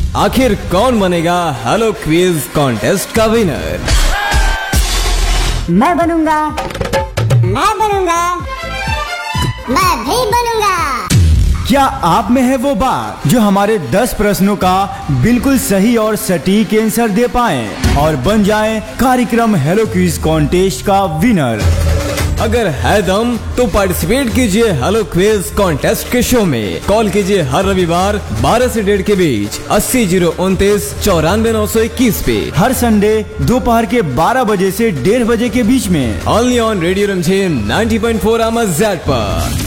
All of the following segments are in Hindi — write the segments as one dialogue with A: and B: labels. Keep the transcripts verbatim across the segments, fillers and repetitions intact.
A: आखिर कौन बनेगा हेलो क्विज कॉन्टेस्ट का विनर?
B: मैं बनूंगा, मैं बनूंगा, मैं भी बनूंगा।
C: क्या आप में है वो बात जो हमारे दस प्रश्नों का बिल्कुल सही और सटीक आंसर दे पाए और बन जाए कार्यक्रम हेलो क्विज कॉन्टेस्ट का विनर?
A: अगर है दम तो पार्टिसिपेट कीजिए हेलो क्विज कॉन्टेस्ट के शो में। कॉल कीजिए हर रविवार बारह से डेढ़ के बीच अस्सी जीरो उनतीस चौरानवे नौ सौ इक्कीस पे।
C: हर संडे दोपहर के बारह बजे से डेढ़ बजे के बीच में
A: only on radio रमझेम ninety point four आवाज़ पर।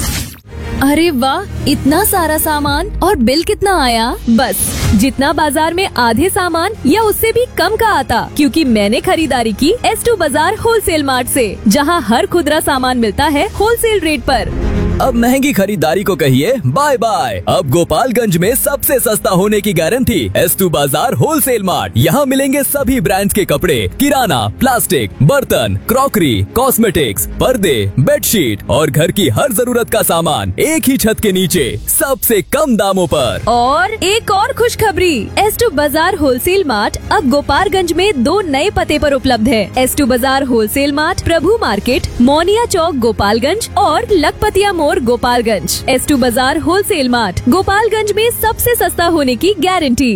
D: अरे वाह, इतना सारा सामान और बिल कितना आया? बस जितना बाजार में आधे सामान या उससे भी कम का आता, क्योंकि मैंने खरीदारी की एस टू बाजार होलसेल मार्ट से, जहां हर खुदरा सामान मिलता है होलसेल रेट पर।
E: अब महंगी खरीदारी को कहिए बाय बाय। अब गोपालगंज में सबसे सस्ता होने की गारंटी एस टू बाजार होलसेल मार्ट। यहाँ मिलेंगे सभी ब्रांड्स के कपड़े, किराना, प्लास्टिक, बर्तन, क्रॉकरी, कॉस्मेटिक्स, पर्दे, बेडशीट और घर की हर जरूरत का सामान एक ही छत के नीचे सबसे कम दामों पर।
D: और एक और खुशखबरी, एस टू बाजार होलसेल मार्ट अब गोपालगंज में दो नए पते पर उपलब्ध है। एस टू बाजार होलसेल मार्ट प्रभु मार्केट, मोनिया चौक, गोपालगंज और लखपतिया मोड़, गोपालगंज। एस टू बाजार होलसेल मार्ट, गोपालगंज में सबसे सस्ता होने की गारंटी।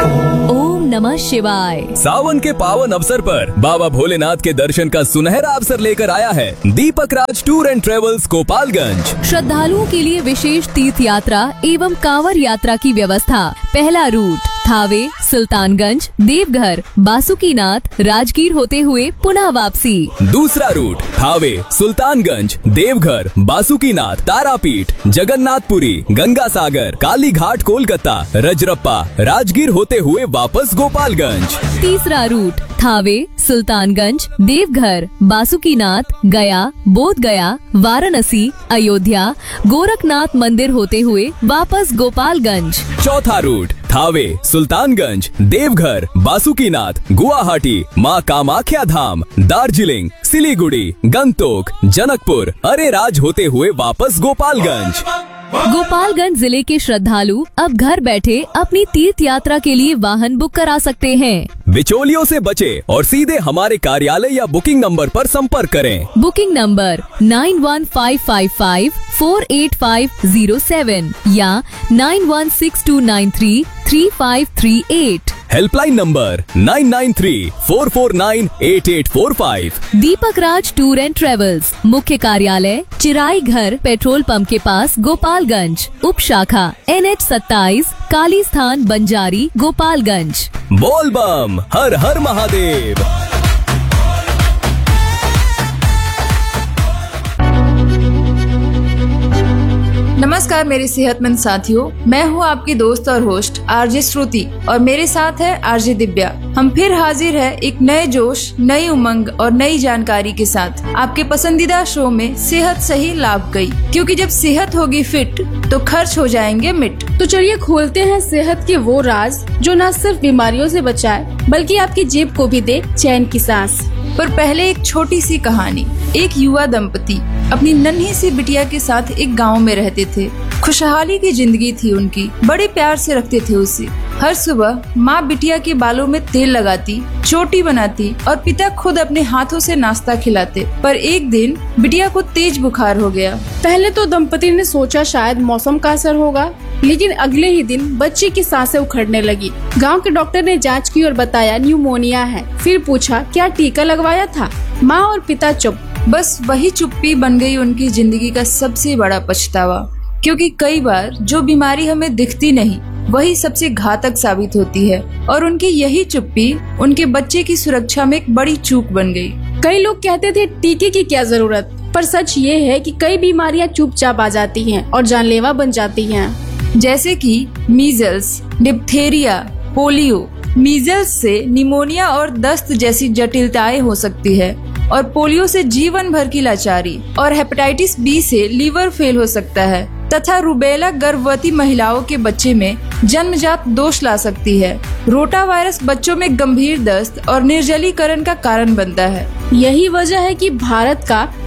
D: ओम नमः शिवाय।
E: सावन के पावन अवसर पर बाबा भोलेनाथ के दर्शन का सुनहरा अवसर लेकर आया है दीपक राज टूर एंड ट्रेवल्स गोपालगंज।
D: श्रद्धालुओं के लिए विशेष तीर्थ यात्रा एवं कांवर यात्रा की व्यवस्था। पहला रूट थावे, सुल्तानगंज, देवघर, बासुकीनाथ, राजगीर होते हुए पुनः वापसी।
E: दूसरा रूट थावे, सुल्तानगंज, देवघर, बासुकीनाथ, तारापीठ, जगन्नाथपुरी, गंगा सागर, काली घाट, कोलकाता, रजरप्पा, राजगीर होते हुए वापस गोपालगंज।
D: तीसरा रूट थावे, सुल्तानगंज, देवघर, बासुकीनाथ, गया, बोध गया, वाराणसी, अयोध्या, गोरखनाथ मंदिर होते हुए वापस गोपालगंज।
E: चौथा रूट थावे, सुल्तानगंज, देवघर, बासुकीनाथ, गुवाहाटी, माँ कामाख्या धाम, दार्जिलिंग, सिलीगुड़ी, गंगटोक, जनकपुर, अरेराज होते हुए वापस गोपालगंज।
D: गोपालगंज जिले के श्रद्धालु अब घर बैठे अपनी तीर्थ यात्रा के लिए वाहन बुक करा सकते हैं।
E: बिचौलियों से बचे और सीधे हमारे कार्यालय या बुकिंग नंबर पर संपर्क करें।
D: Booking number nine one five five five four eight five zero seven या nine one six to nine three three five three eight.
E: Helpline number nine nine three four four nine eight eight four five.
D: Deepak Raj tour and travels, मुख्य कार्यालय चिराई घर, पेट्रोल पंप के पास, गोपालगंज। उप शाखा एन एच सत्ताईस, काली स्थान, बंजारी, गोपालगंज।
E: बोल बम, हर हर महादेव।
F: नमस्कार मेरे सेहतमंद साथियों, मैं हूँ आपकी दोस्त और होस्ट आरजे श्रुति और मेरे साथ है आरजे दिव्या। हम फिर हाजिर है एक नए जोश, नई उमंग और नई जानकारी के साथ आपके पसंदीदा शो में सेहत सही लाभ गई, क्योंकि जब सेहत होगी फिट तो खर्च हो जाएंगे मिट।
G: तो चलिए खोलते हैं सेहत के वो राज जो न सिर्फ बीमारियों से बचाए बल्कि आपकी जेब को भी दे चैन की सांस।
F: पर पहले एक छोटी सी कहानी। एक युवा दंपति अपनी नन्ही सी बिटिया के साथ एक गांव में रहते थे। खुशहाली की जिंदगी थी उनकी, बड़े प्यार से रखते थे उसे। हर सुबह माँ बिटिया के बालों में तेल लगाती, चोटी बनाती और पिता खुद अपने हाथों से नाश्ता खिलाते। पर एक दिन बिटिया को तेज बुखार हो गया।
G: पहले तो दंपति ने सोचा शायद मौसम का असर होगा, लेकिन अगले ही दिन बच्चे की सांसें उखड़ने लगी। गांव के डॉक्टर ने जांच की और बताया न्यूमोनिया है। फिर पूछा क्या टीका लगवाया था? माँ और पिता चुप।
F: बस वही चुप्पी बन गई उनकी जिंदगी का सबसे बड़ा पछतावा, क्योंकि कई बार जो बीमारी हमें दिखती नहीं वही सबसे घातक साबित होती है और उनकी यही चुप्पी उनके बच्चे की सुरक्षा में एक बड़ी चूक बन गई।
G: कई लोग कहते थे टीके की क्या जरूरत, पर सच ये है कि कई बीमारियां चुपचाप आ जाती हैं और जानलेवा बन जाती हैं।
F: जैसे कि मीजल्स, डिप्थेरिया, पोलियो। मीजल्स से निमोनिया और दस्त जैसी जटिलताएं हो सकती है और पोलियो से जीवन भर की लाचारी, और हेपेटाइटिस बी से लीवर फेल हो सकता है तथा रुबेला गर्भवती महिलाओं के बच्चे में जन्मजात दोष ला सकती है। रोटा वायरस बच्चों में गंभीर दस्त और निर्जलीकरण का कारण बनता है।
G: यही वजह है कि भारत का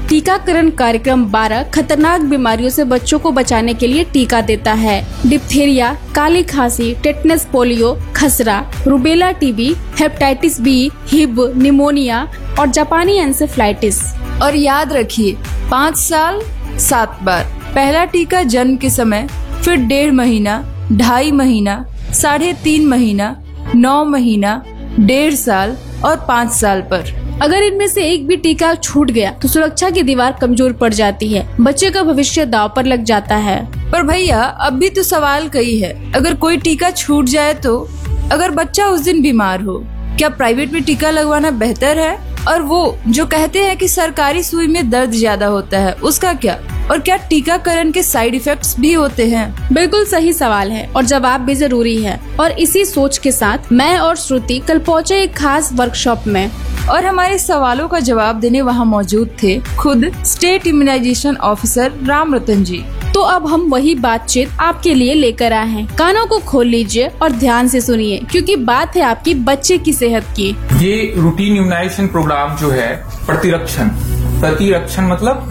G: टीकाकरण कार्यक्रम बारह खतरनाक बीमारियों से बच्चों को बचाने के लिए टीका देता है। डिप्थीरिया, काली खांसी, टेटनस, पोलियो, खसरा, rubella TB, hepatitis B, हिब, pneumonia और जापानी एन्सेफ्लाइटिस।
F: और याद रखिए, पाँच साल सात बार। पहला टीका जन्म के समय, फिर डेढ़ महीना, ढाई महीना, साढ़े तीन महीना, नौ महीना, डेढ़ साल और पाँच साल पर।
G: अगर इनमें से एक भी टीका छूट गया तो सुरक्षा की दीवार कमजोर पड़ जाती है, बच्चे का भविष्य दांव पर लग जाता है।
F: पर भैया, अब भी तो सवाल कई है, अगर कोई टीका छूट जाए तो अगर बच्चा उस दिन बीमार हो, क्या प्राइवेट में टीका लगवाना बेहतर है? और वो जो कहते हैं कि सरकारी सुई में दर्द ज्यादा होता है, उसका क्या? और क्या टीकाकरण के साइड इफेक्ट्स भी होते हैं?
G: बिल्कुल सही सवाल है और जवाब भी जरूरी है। और इसी सोच के साथ मैं और श्रुति कल पहुँचे एक खास वर्कशॉप में,
F: और हमारे सवालों का जवाब देने वहाँ मौजूद थे खुद स्टेट इम्यूनाइजेशन ऑफिसर राम रतन जी।
G: तो अब हम वही बातचीत आपके लिए लेकर आए हैं। कानों को खोल लीजिए और ध्यान से सुनिए, क्योंकि बात है आपकी बच्चे की सेहत की।
H: ये रूटीन इम्यूनाइजेशन प्रोग्राम जो है, प्रतिरक्षण प्रतिरक्षण मतलब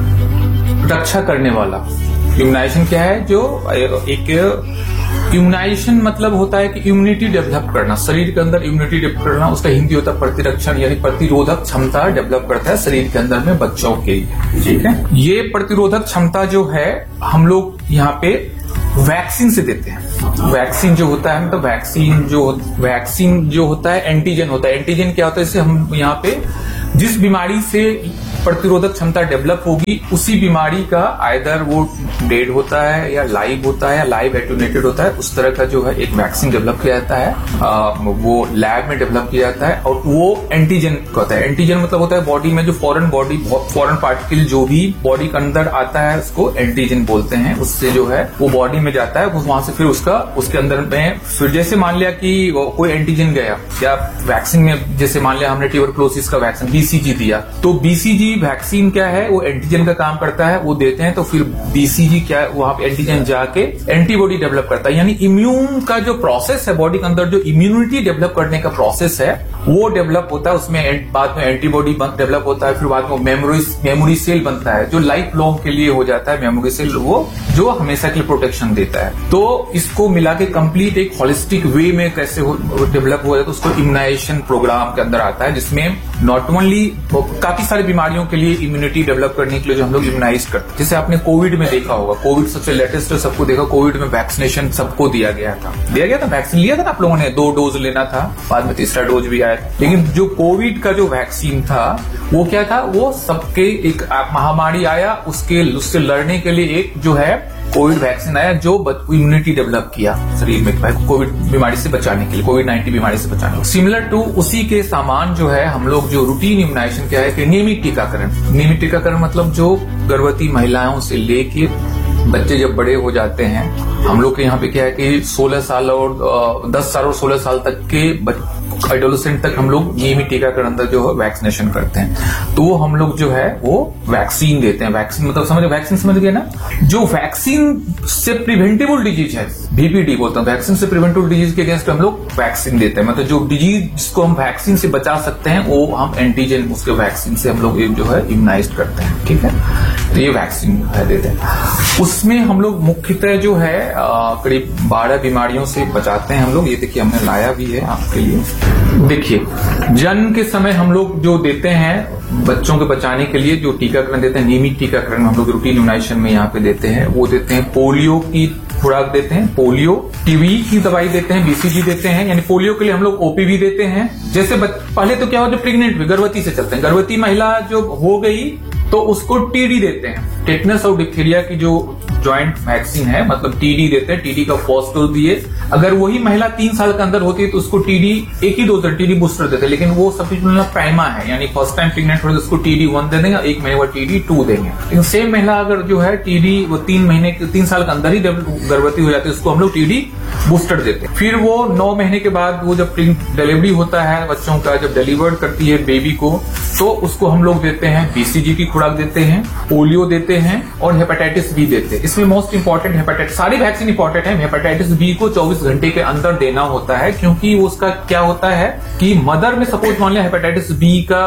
H: रक्षा करने वाला। इम्यूनाइजेशन क्या है? जो एक इम्यूनाइजेशन मतलब होता है कि इम्यूनिटी डेवलप करना, शरीर के अंदर इम्यूनिटी डेवलप करना, उसका हिंदी होता है प्रतिरक्षण, यानी प्रतिरोधक क्षमता डेवलप करता है शरीर के अंदर में बच्चों के लिए। ठीक है, ये प्रतिरोधक क्षमता जो है हम लोग यहाँ पे वैक्सीन से देते हैं। वैक्सीन जो होता है मतलब वैक्सीन जो वैक्सीन जो होता है एंटीजन होता है। एंटीजन क्या होता है? इससे हम यहाँ पे जिस बीमारी से प्रतिरोधक क्षमता डेवलप होगी, उसी बीमारी का आइदर वो डेड होता है या लाइव होता है या लाइव एट्यूनेटेड होता है, उस तरह का जो है एक वैक्सीन डेवलप किया जाता है। आ, वो लैब में डेवलप किया जाता है और वो एंटीजन होता है। एंटीजन मतलब होता है बॉडी में जो फॉरेन बॉडी फॉरेन पार्टिकल जो भी बॉडी के अंदर आता है, उसको एंटीजन बोलते हैं। उससे जो है वो बॉडी में जाता है, वहां से फिर उसका उसके अंदर में फिर जैसे मान लिया कि कोई एंटीजन गया या वैक्सीन में, जैसे मान लिया हमने ट्यूबरक्लोसिस का वैक्सीन बीसीजी दिया, तो बीसीजी वैक्सीन क्या है? वो एंटीजन का काम करता है, वो देते हैं तो फिर बीसीजी क्या है? वहां पे एंटीजन जाके एंटीबॉडी डेवलप करता है। यानी इम्यून का जो प्रोसेस है बॉडी के अंदर, जो इम्यूनिटी डेवलप करने का प्रोसेस है, वो डेवलप होता है। उसमें बाद में एंटीबॉडी डेवलप होता है, फिर बाद में मेमोरी मेमोरी सेल बनता है जो लाइफ लॉन्ग के लिए हो जाता है। मेमोरी सेल वो जो हमेशा के लिए प्रोटेक्शन देता है। तो इसको मिला के कंप्लीट एक होलिस्टिक वे में कैसे डेवलप हो जाता है, उसको इम्यूनाइजेशन प्रोग्राम के अंदर आता है, जिसमें नॉट ओनली काफी सारी बीमारियों के लिए इम्यूनिटी डेवलप करने के लिए जो हम लोग इम्यूनाइज करते हैं। जैसे आपने कोविड में देखा होगा, कोविड सबसे लेटेस्ट सबको देखा, कोविड में वैक्सीनेशन सबको दिया गया था दिया गया था वैक्सीन लिया था ना आप लोगों ने, दो डोज लेना था, बाद में तीसरा डोज भी आया। लेकिन जो कोविड का जो वैक्सीन था वो क्या था? वो सबके एक महामारी आया, उसके उससे लड़ने के लिए एक जो है कोविड वैक्सीन आया, जो इम्यूनिटी डेवलप किया शरीर में कोविड बीमारी से बचाने के लिए, कोविड नाइन्टीन बीमारी से बचाने के लिए। सिमिलर टू उसी के सामान जो है हम लोग जो रूटीन इम्यूनाइजेशन क्या है कि नियमित टीकाकरण। नियमित टीकाकरण मतलब जो गर्भवती महिलाओं से लेके बच्चे जब बड़े हो जाते हैं, हम लोग के यहाँ पे क्या है कि सोलह साल और दस साल और सोलह साल तक के एडोलेसेंट तक हम लोग नियमित टीकाकरण अंदर जो है वैक्सीनेशन करते हैं। तो वो हम लोग जो है वो वैक्सीन देते हैं। वैक्सीन मतलब समझ वैक्सीन समझ गए ना? जो वैक्सीन से प्रिवेंटेबल डिजीज है, वीपीडी बोलते हैं, वैक्सीन से प्रिवेंटेबल डिजीज के अगेंस्ट हम लोग वैक्सीन देते हैं। मतलब जो डिजीज जिसको हम वैक्सीन से बचा सकते हैं वो हम एंटीजन उसके वैक्सीन से हम लोग जो है इम्यूनाइज करते हैं। ठीक है, तो ये वैक्सीन है देते हैं। उसमें हम लोग मुख्यतः जो है करीब बारह बीमारियों से बचाते हैं हम लोग। ये देखिए हमने लाया भी है आपके लिए। देखिए, जन्म के समय हम लोग जो देते हैं बच्चों के बचाने के लिए जो टीकाकरण देते हैं, नियमित टीकाकरण हम लोग रूटीन इम्यूनाइजेशन में यहाँ पे देते हैं। वो देते हैं पोलियो की खुराक देते हैं, पोलियो, टीबी की दवाई देते हैं, बीसीजी देते हैं। यानी पोलियो के लिए हम लोग ओपीवी देते हैं। जैसे पहले तो क्या हो, जो प्रेग्नेंट हुई गर्भवती से चलते हैं, गर्भवती महिला जो हो गई तो उसको टीडी देते हैं। टेटनस और डिप्थीरिया की जो ज्वाइंट वैक्सीन है, मतलब टीडी देते हैं। टीडी का फर्स्ट डोज दिए। अगर वही महिला तीन साल के अंदर होती है तो उसको टीडी एक ही डोज टीडी बूस्टर देते हैं। लेकिन वो सब प्राइमा है, यानी फर्स्ट टाइम प्रेग्नेंट हो तो उसको टीडी वन दे देंगे, एक महीने बाद टीडी टू देंगे। लेकिन सेम महिला अगर जो है टीडी वो तीन महीने तीन साल के अंदर ही गर्भवती हो जाती है, उसको हम लोग टीडी बूस्टर देते हैं। फिर वो नौ महीने के बाद वो जब डिलीवरी होता है बच्चों का, जब डिलीवर्ड करती है बेबी को, तो उसको हम लोग देते हैं बीसीजी की खुराक देते हैं, पोलियो देते हैं और हेपेटाइटिस बी देते हैं। इसमें मोस्ट इंपॉर्टेंट हेपेटाइटिस, सारी वैक्सीन इंपॉर्टेंट है। हेपेटाइटिस बी को चौबीस घंटे के अंदर देना होता है, क्योंकि उसका क्या होता है कि मदर में सपोज मान लिया हेपेटाइटिस बी का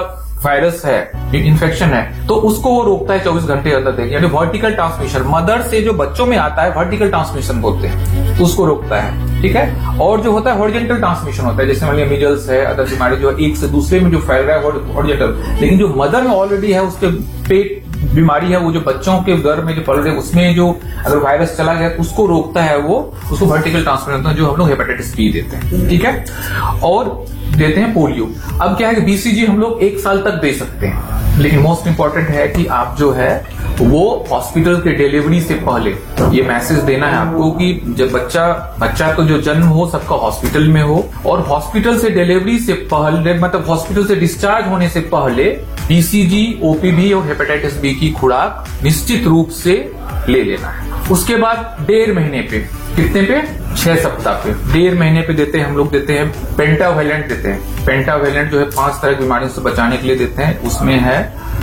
H: वायरस है, इन्फेक्शन है, तो उसको वो रोकता है चौबीस घंटे अंदर तक। यानी वर्टिकल ट्रांसमिशन, मदर से जो बच्चों में आता है वर्टिकल ट्रांसमिशन बोलते हैं, उसको रोकता है, ठीक है। और जो होता है हॉरिजॉन्टल ट्रांसमिशन होता है, जैसे मान लिया मीजल्स है, अदर बीमारी जो एक से दूसरे में जो फैल रहा है हॉरिजॉन्टल, लेकिन जो मदर में ऑलरेडी है उसके पेट बीमारी है, वो जो बच्चों के गर्भ में जो पल रहे उसमें जो अगर वायरस चला गया तो उसको रोकता है, वो उसको वर्टिकल ट्रांसमिशन जो हम लोग हेपेटाइटिस बी देते हैं, ठीक है। और देते हैं पोलियो। अब क्या है कि बीसीजी हम लोग एक साल तक दे सकते हैं, लेकिन मोस्ट इंपॉर्टेंट है कि आप जो है वो हॉस्पिटल के डिलीवरी से पहले ये मैसेज देना है आपको कि जब बच्चा बच्चा तो जो जन्म हो सबका हॉस्पिटल में हो, और हॉस्पिटल से डिलीवरी से पहले मतलब हॉस्पिटल से डिस्चार्ज होने से पहले बीसीजी, ओपीवी और हेपेटाइटिस बी की खुराक निश्चित रूप से ले लेना है। उसके बाद डेढ़ महीने पे, कितने पे, छह सप्ताह पे, डेढ़ महीने पे देते हैं हम लोग देते हैं पेंटावेलेंट देते हैं। पेंटावेलेंट जो है पांच तरह की बीमारियों से बचाने के लिए देते हैं। उसमें है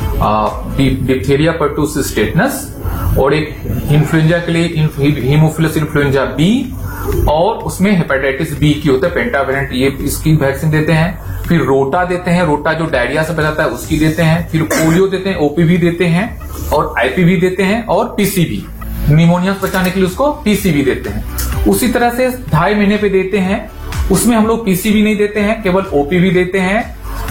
H: डिप्थीरिया पर्टुसिस टेटनस, और एक इन्फ्लुएंजा के लिए हीमोफिलस इन्फ्लुएंजा बी, और उसमें हेपेटाइटिस बी की होता है पेंटावेलेंट, ये इसकी वैक्सीन देते हैं। फिर रोटा देते हैं, रोटा जो डायरिया से बचाता है उसकी देते हैं। फिर पोलियो देते हैं, ओपीवी देते हैं, और आईपीवी देते हैं, और पीसीवी निमोनिया से बचाने के लिए उसको पीसीवी देते हैं। उसी तरह से ढाई महीने पे देते हैं, उसमें हम लोग पीसीवी नहीं देते हैं, केवल ओपीवी देते हैं,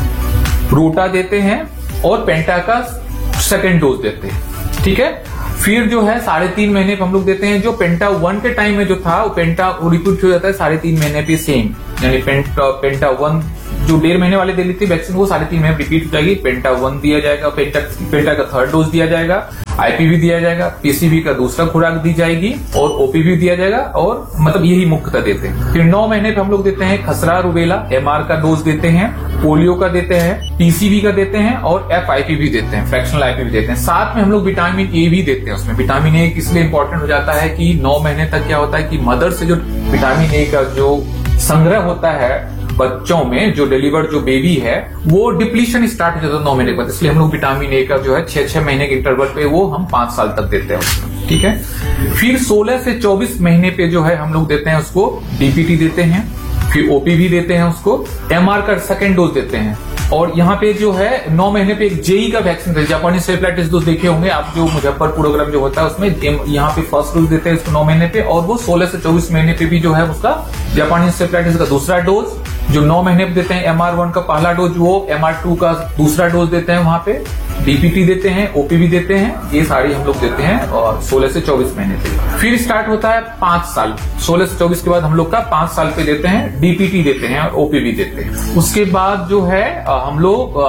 H: रोटा देते हैं, और पेंटा का सेकेंड डोज देते हैं, ठीक है। फिर जो है साढ़े तीन महीने पे हम लोग देते हैं, जो पेंटा वन के टाइम में जो था वो पेंटा रिपीट हो जाता है साढ़े तीन महीने पे सेम, यानी पेंटा पेंटा वन जो डेढ़ महीने वाले दे ली थी वैक्सीन वो साढ़े तीन महीने रिपीट हो जाएगी। पेंटा वन दिया जाएगा, पेंटा पेंटा का थर्ड डोज दिया जाएगा, आईपीवी दिया जाएगा, पीसीवी का दूसरा खुराक दी जाएगी, और ओपीवी दिया जाएगा, और मतलब यही मुख्यतः देते हैं। फिर नौ महीने पे हम लोग देते हैं खसरा रुबेला, एमआर का डोज देते हैं, पोलियो का देते हैं, पीसीवी का देते हैं, और एफ आईपीवी देते हैं, फ्रैक्शनल आईपीवी देते हैं। साथ में हम लोग विटामिन ए भी देते हैं। उसमें विटामिन ए इसलिए इंपॉर्टेंट हो जाता है कि नौ महीने तक क्या होता है कि मदर से जो विटामिन ए का जो संग्रह होता है बच्चों में, जो डिलीवर्ड जो बेबी है, वो डिप्लीशन स्टार्ट हो जाता है नौ महीने के बाद। इसलिए हम लोग विटामिन ए का जो है छह छह महीने के इंटरवल पे वो हम पांच साल तक देते हैं उसमें, ठीक है। फिर सोलह से चौबीस महीने पे जो है हम लोग देते हैं उसको डीपीटी देते हैं, फिर ओपीवी देते हैं उसको, एमआर का सेकेंड डोज देते हैं, और यहाँ पे जो है नौ महीने पे एक जेई का वैक्सीन देते हैं। जापानी एन्सेफेलाइटिस डोज देखे होंगे आप, जो मुजफ्फरपुर प्रोग्राम जो होता है उसमें यहाँ पे फर्स्ट डोज देते हैं इसको नौ महीने पे, और वो सोलह से चौबीस महीने पे भी जो है उसका जापानी एन्सेफेलाइटिस का दूसरा डोज, जो नौ महीने पे देते हैं एमआर वन का पहला डोज, वो एमआर टू का दूसरा डोज देते हैं वहां पे, डीपीटी देते हैं, ओपीवी देते हैं, ये सारी हम लोग देते हैं और सोलह से चौबीस महीने पे। फिर स्टार्ट होता है पांच साल, सोलह से चौबीस के बाद हम लोग का पांच साल पे देते हैं डीपीटी देते हैं और ओपीवी देते हैं। उसके बाद जो है हम लोग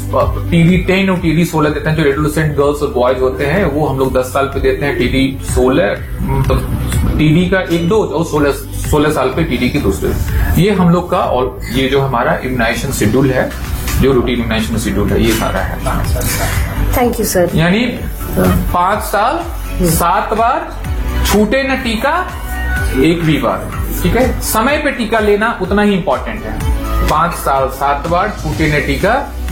H: टीडी टेन और टीडी सोलह देते हैं, जो एडोलेसेंट गर्ल्स और बॉयज होते हैं वो हम लोग दस साल पे देते हैं टीडी सोलह, मतलब टीडी का एक डोज, और सोलह सोलह साल पे टीडी की दूसरे। ये हम लोग का, और ये जो हमारा इम्यूनाइजेशन शेड्यूल है, जो रूटीन इम्यूनाइजेशन शेड्यूल है, ये सारा है।
I: Thank you sir.
H: यानी पांच साल सात बार, छूटे न टीका एक भी बार, ठीक है। समय पे टीका लेना उतना ही इंपॉर्टेंट है। पांच साल सात बार, छूटे न टीका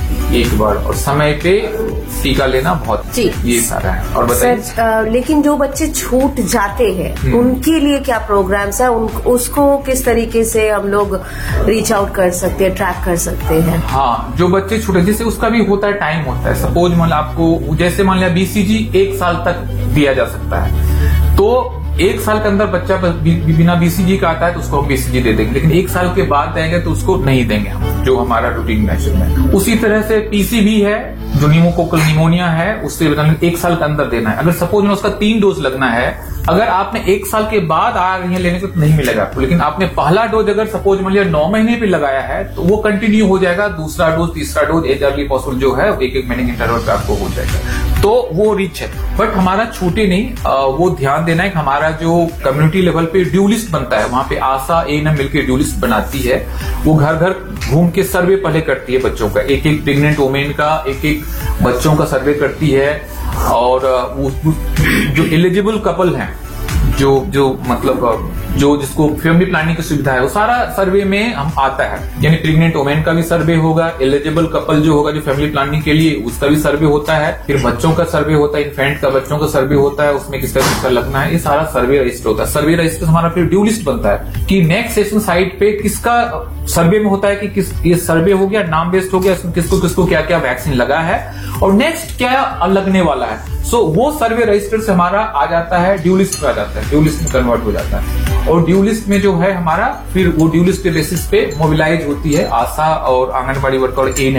H: एक बार, और समय पे टीका लेना बहुत,
I: जी
H: ये सारा है। और बताइए
I: सर, लेकिन जो बच्चे छूट जाते हैं उनके लिए क्या प्रोग्राम्स है, उन, उसको किस तरीके से हम लोग रीच आउट कर सकते हैं, ट्रैक कर सकते हैं? हाँ,
H: जो बच्चे छूटे, जैसे उसका भी होता है, टाइम होता है। सपोज मान आपको, जैसे मान लिया बीसीजी एक साल तक दिया जा सकता है, तो एक साल के अंदर बच्चा बिना बीसीजी का आता है तो उसको हम बीसीजी दे देंगे, लेकिन एक साल के बाद देंगे तो उसको नहीं देंगे हम, जो हमारा रूटीन मैनेजर में। उसी तरह से पीसीवी है, जो न्यूमोकोकल निमोनिया है, उससे एक साल के अंदर देना है। अगर सपोज में उसका तीन डोज लगना है, अगर आपने एक साल के बाद आ रही है लेने को तो नहीं मिलेगा आपको, लेकिन आपने पहला डोज अगर सपोज मान लिया नौ महीने पे लगाया है तो वो कंटिन्यू हो जाएगा, दूसरा डोज तीसरा डोज एज अर्ली पॉसिबल जो है एक एक महीने के इंटरवल पे आपको हो जाएगा, तो वो रिच है। बट हमारा छूटे नहीं, वो ध्यान देना है कि हमारा जो कम्युनिटी लेवल पे ड्यू लिस्ट बनता है, वहां पे आशा ए एन एम मिलकर ड्यू लिस्ट बनाती है, वो घर घर घूम के सर्वे पहले करती है बच्चों का, एक एक प्रेग्नेंट वुमेन का, एक एक बच्चों का सर्वे करती है, और जो एलिजिबल कपल हैं, जो जो मतलब जो जिसको फैमिली प्लानिंग की सुविधा है वो सारा सर्वे में हम आता है। यानी प्रेग्नेंट वुमेन का भी सर्वे होगा, एलिजिबल कपल जो होगा जो फैमिली प्लानिंग के लिए उसका भी सर्वे होता है, फिर बच्चों का सर्वे होता है, इन्फेंट का बच्चों का सर्वे होता है, उसमें किसका किसका लगना है, ये सारा सर्वे रजिस्टर होता है। सर्वे रजिस्टर हमारा फिर ड्यू लिस्ट बनता है कि नेक्स्ट सेशन साइट पे किसका सर्वे में होता है कि किस ये सर्वे हो गया, नाम बेस्ड हो गया, किसको किसको क्या क्या वैक्सीन लगा है और नेक्स्ट क्या लगने वाला है। सो so, वो सर्वे रजिस्टर से हमारा आ जाता है ड्यू लिस्ट पे आ जाता है, ड्यू लिस्ट में कन्वर्ट हो जाता है और ड्यू लिस्ट में जो है हमारा फिर वो ड्यू लिस्ट के बेसिस पे मोबिलाइज होती है आशा और आंगनबाड़ी वर्कर और एएनएम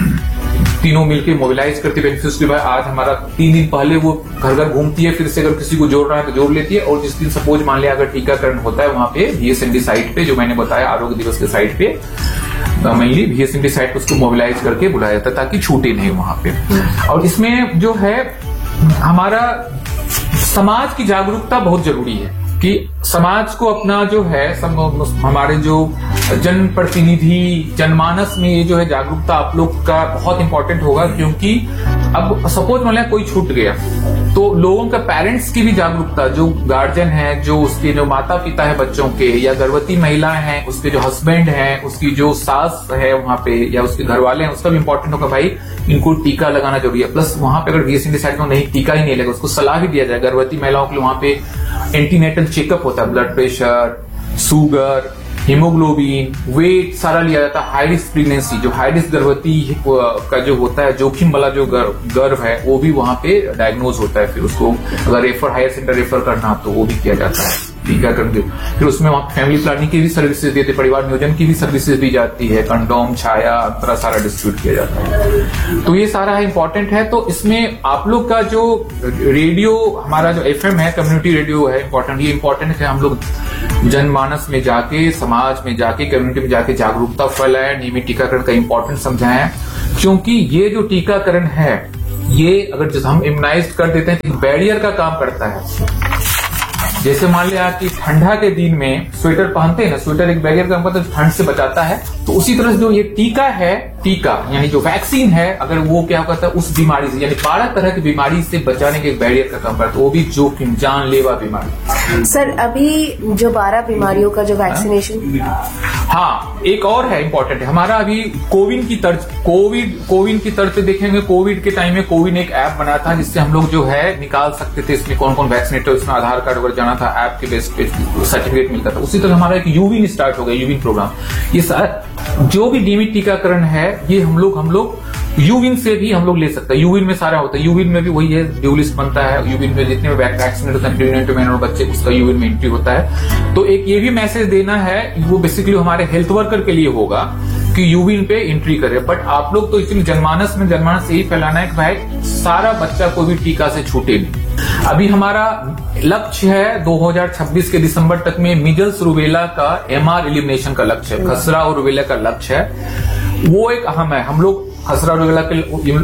H: तीनों मिलकर मोबिलाइज करती है बेनिफिशियरी के। आज हमारा तीन दिन पहले वो घर घर घूमती है, फिर से अगर किसी को जोड़ रहा है तो जोड़ लेती है और जिस दिन सपोज मान लिया अगर टीकाकरण होता है वहां पे बीएसएमडी साइट पे जो मैंने बताया आरोग्य दिवस के साइट पे मेनली बीएसएमडी साइट पे उसको मोबिलाइज करके बुलाया जाता है ताकि छूटे नहीं वहां पे। और इसमें जो है हमारा समाज की जागरूकता बहुत जरूरी है कि समाज को अपना जो है सब हमारे जो जनप्रतिनिधि जनमानस में ये जो है जागरूकता आप लोग का बहुत इंपॉर्टेंट होगा, क्योंकि अब सपोज मान लिया कोई छूट गया तो लोगों का पेरेंट्स की भी जागरूकता, जो गार्जियन है, जो उसके जो माता पिता है बच्चों के या गर्भवती महिलाएं हैं उसके जो हस्बैंड है, उसकी जो सास है वहां पे या उसके घर वाले हैं, उसका भी इंपॉर्टेंट होगा भाई इनको टीका लगाना जरूरी है। प्लस वहां पे अगर बीएसएमडी साइड में नहीं टीका ही नहीं लगा उसको सलाह भी दिया जाए। गर्भवती महिलाओं के लिए वहां पे एंटीनेटल चेकअप होता है, blood pressure, sugar, haemoglobin, wait सारा लिया जाता है। हाई रिस्क प्रेगनेंसी जो हाई रिस्क गर्भवती का जो होता है जोखिम वाला जो गर्भ है वो भी वहां पे डायग्नोज होता है। फिर उसको अगर रेफर हायर सेंटर रेफर करना तो वो भी किया जाता है टीकाकरण के। फिर उसमें वहां फैमिली प्लानिंग की भी सर्विसेज देते, परिवार नियोजन की भी सर्विसेज दी जाती है, कंडोम, छाया, अंतरा सारा डिस्ट्रीब्यूट किया जाता है। तो ये सारा इंपॉर्टेंट है। तो इसमें आप लोग का जो रेडियो हमारा जो एफएम है कम्युनिटी रेडियो है इंपॉर्टेंट, ये इंपॉर्टेंट है हम लोग जनमानस में जाके समाज में जाके कम्युनिटी में जाके जागरूकता फैलाएं, नियमित टीकाकरण का इंपॉर्टेंस समझाएं, क्योंकि ये जो टीकाकरण है ये अगर जैसे हम इम्यूनाइज कर देते हैं तो बैरियर का काम करता है। जैसे मान लिया कि ठंडा के दिन में स्वेटर पहनते हैं ना, स्वेटर एक बैरियर का काम करता है ठंड से बचाता है, तो उसी तरह से जो ये टीका है, टीका यानी जो वैक्सीन है अगर वो क्या करता है उस बीमारी से यानी बारह तरह की बीमारी से बचाने के एक बैरियर का काम करता है, वो भी जोखिम जानलेवा बीमारी।
I: सर अभी जो बारह बीमारियों का जो वैक्सीनेशन,
H: हाँ एक और है इंपॉर्टेंट है हमारा अभी कोविन की तर्ज कोविड कोविन की तर्ज पे देखेंगे। कोविड के टाइम में कोविन एक ऐप बना था जिससे हम लोग जो है निकाल सकते थे इसमें कौन कौन वैक्सीनेटर, उसमें आधार कार्ड वगैरह जाना था, ऐप के बेस पे सर्टिफिकेट मिलता था। उसी तरह हमारा एक यूविन स्टार्ट हो गया, यूविन प्रोग्राम। ये सारा जो भी नियमित टीकाकरण है ये हम लोग हम लोग यूविन से भी हम लोग ले सकते हैं। यूविन में सारा होता है, यूविन में भी वही है ड्यू लिस्ट बनता है, यूविन में जितने वैक्सीनेट होते हैं प्रेग्नेंट वुमेन और बच्चे उसका यूविन में एंट्री होता है। तो एक ये भी मैसेज देना है वो बेसिकली हमारे हेल्थ वर्कर के लिए होगा कि यूविन पे एंट्री करे। बट आप लोग तो इसलिए जनमानस में जनमानस यही फैलाना है कि भाई सारा बच्चा कोई भी टीका से छूटे नहीं। अभी हमारा लक्ष्य है दो हज़ार छब्बीस के दिसंबर तक में मीजल्स रूबेला का एमआर एलिमिनेशन का लक्ष्य है, खसरा और रूबेला का लक्ष्य है, वो एक अहम है। हम लोग खसरा रूबेला के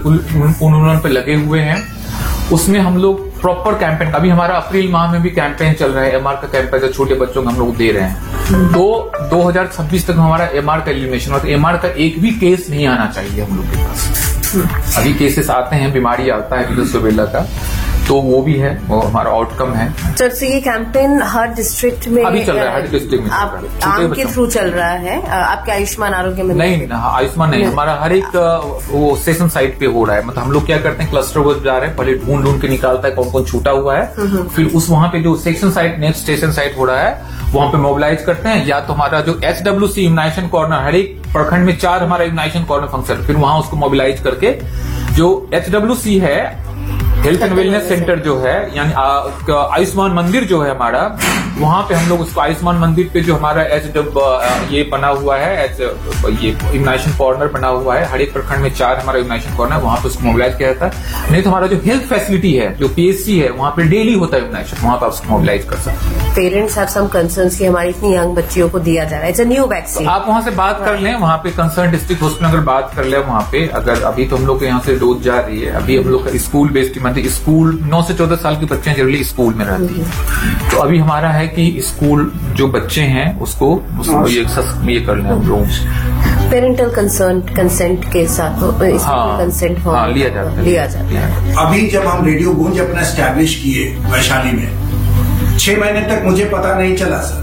H: उन्मूलन पे लगे हुए हैं, उसमें हम लोग प्रॉपर कैंपेन, अभी हमारा अप्रैल माह में भी कैंपेन चल रहा है, एमआर का कैंपेन जो छोटे बच्चों को हम लोग दे रहे हैं। तो दो हज़ार छब्बीस तक हमारा एमआर का एलिमिनेशन होता है। एमआर का एक भी केस नहीं आना चाहिए हम लोग के पास। अभी केसेस आते हैं, बीमारी आता है मीजल्स रूबेला का, तो वो भी है, वो हमारा आउटकम है।
I: सर so, ये कैंपेन हर डिस्ट्रिक्ट में
H: अभी चल रहा है, हर डिस्ट्रिक्ट में
I: आप आम के थ्रू चल रहा है, आपके आयुष्मान आरोग्य में
H: नहीं, आयुष्मान नहीं, हमारा हर एक वो स्टेशन साइट पे हो रहा है। मतलब हम लोग क्या करते हैं क्लस्टर वर्क जा रहे हैं, पहले ढूंढ ढूंढ के निकालता है कौन कौन छूटा हुआ है, फिर उस वहां पे जो section site next station site हो रहा है वहां पे मोबिलाइज करते हैं। या तो हमारा जो H W C immunisation corner, हर एक प्रखंड में चार हमारा इम्यूनाइजेशन कॉर्नर फंक्शन, फिर वहां उसको मोबिलाइज करके जो एच डब्ल्यू सी है हेल्थ एंड वेलनेस सेंटर जो है यानी आयुष्मान मंदिर जो है हमारा, वहां पे हम लोग उसको आयुष्मान मंदिर पे जो हमारा एच डब ये बना हुआ है, एच ये इम्यूनाइजेशन कॉर्नर बना हुआ है, हर एक प्रखंड में चार हमारा इम्यूनाइजेशन कॉर्नर, वहां पे उसको मोबिलाइज किया जाता है। नहीं तो हमारा जो हेल्थ फैसिलिटी है जो पीएचसी है वहां पे डेली होता है इम्यूनाइजेशन, वहां पे उसको मोबिलाइज कर सकते हैं।
I: पेरेंट्स हैव सम कंसर्न्स कि हमारी इतनी यंग बच्चियों को दिया जा रहा है, इट्स अ न्यू वैक्सीन।
H: आप वहां से बात कर लें, वहां पे कंसर्न डिस्ट्रिक्ट हॉस्पिटल अगर बात कर ले वहां पे, अगर अभी तो हम लोग यहाँ से डोज जा रही है, अभी हम लोग का स्कूल बेस्ड मतलब स्कूल नौ से चौदह साल की बच्चे जनरली स्कूल में रहती हैं, तो अभी हमारा है कि स्कूल जो बच्चे हैं उसको, उसको ये, ये कर लें हम लोग
I: पेरेंटल कंसर्न कंसेंट के साथ
H: हाँ,
I: कंसेंट हो
H: हाँ, लिया जाता है
I: लिया जाता है।
J: अभी जब हम रेडियो गूंज अपना एस्टैब्लिश किए वैशाली में, छह महीने तक मुझे पता नहीं चला सर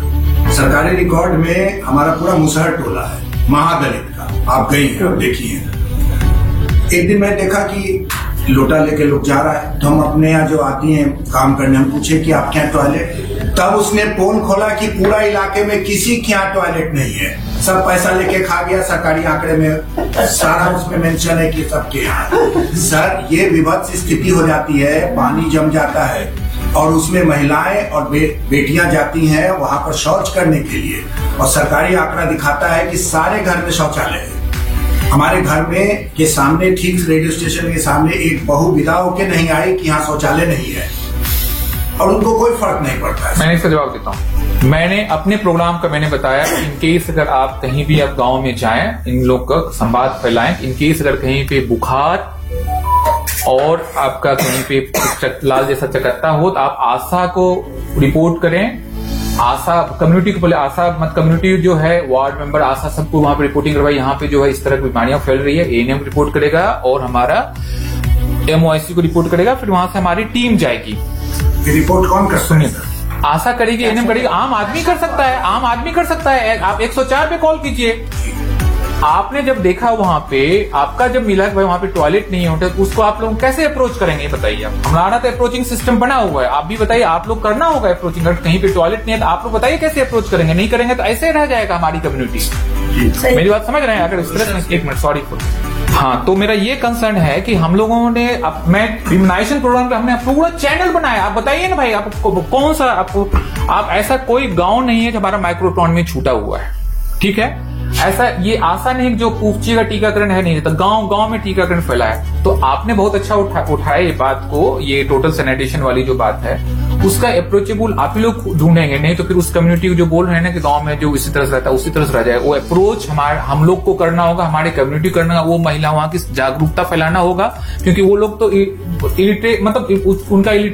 J: सरकारी रिकॉर्ड में हमारा पूरा मुसहर टोला है महादलित का, आप गई हैं, आप देखिए। एक दिन मैं देखा कि लोटा लेके लोग जा रहा है, तो हम अपने यहाँ जो आती हैं काम करने, हम पूछे कि आप क्या टॉयलेट, तब उसने पोल खोला कि पूरा इलाके में किसी के यहाँ टॉयलेट नहीं है, सब पैसा लेके खा गया। सरकारी आंकड़े में सारा उसमें मेंशन है कि सबके यहाँ। सर, ये विभत्स स्थिति हो जाती है, पानी जम जाता है और उसमें महिलाएं और बे, बेटियां जाती हैं वहां पर शौच करने के लिए, और सरकारी आंकड़ा दिखाता है कि सारे घर में शौचालय है। हमारे घर में के सामने, ठीक रेडियो स्टेशन के सामने, एक बहू विदा होके नहीं आई कि यहाँ शौचालय नहीं है, और उनको कोई फर्क नहीं पड़ता है।
H: मैंने इसका जवाब देता हूँ। मैंने अपने प्रोग्राम का मैंने बताया, इन केस अगर आप कहीं भी आप गांव में जाएं, इन लोग का संवाद फैलाएं, इन केस अगर कहीं पे बुखार और आपका कहीं पे लाल जैसा चकत्ता हो तो आप आशा को रिपोर्ट करें। आशा कम्युनिटी को, बोले आशा मत कम्युनिटी जो है वार्ड मेंबर, आशा सबको वहां पे रिपोर्टिंग करवाई, यहाँ पे जो है इस तरह की बीमारियां फैल रही है, एएनएम रिपोर्ट करेगा और हमारा एमओआईसी को रिपोर्ट करेगा, फिर वहां से हमारी टीम जाएगी।
J: रिपोर्ट कौन कर, सुनिए,
H: आशा करेगी, एएनएम करेगी, आम आदमी कर सकता है, आम आदमी कर सकता है। आप एक सौ चार पे कॉल कीजिए। आपने जब देखा वहां पे, आपका जब मिला कि भाई वहां पे टॉयलेट नहीं होता, तो उसको आप लोग कैसे अप्रोच करेंगे बताइए। आप हमारा तो अप्रोचिंग सिस्टम बना हुआ है, आप भी बताइए, आप लोग करना होगा अप्रोचिंग। अगर कहीं पे टॉयलेट नहीं है तो आप लोग बताइए कैसे अप्रोच करेंगे। नहीं करेंगे तो ऐसे रह जाएगा हमारी कम्युनिटी। मेरी बात समझ रहे हैं? अगर इस तरह से, एक मिनट, सॉरी फॉर, हाँ, तो मेरा ये कंसर्न है कि हम लोगों ने, अब मैं इम्यूनाइजेशन प्रोग्राम पे हमने पूरा चैनल बनाया। आप बताइए ना भाई, आपको कौन सा, आपको आप ऐसा कोई गांव नहीं है जो हमारा माइक्रोटॉन में छूटा हुआ है, ठीक है? ऐसा ये आशा नहीं जो पूछिए का टीकाकरण है, नहीं, तो गांव गांव में टीकाकरण फैला है। तो आपने बहुत अच्छा उठा, उठाया ये बात को, ये टोटल सैनिटेशन वाली जो बात है, उसका अप्रोचेबल आप ही लोग ढूंढेंगे, नहीं तो फिर उस कम्युनिटी को जो बोल रहे हैं ना कि गांव में जो इसी तरह से रहता है उसी तरह से रह जाए, वो अप्रोच हमारे हम लोग को करना होगा, हमारे कम्युनिटी करना, वो महिला वहां की जागरूकता फैलाना होगा, क्योंकि वो लोग तो इलिटरेट, मतलब उनका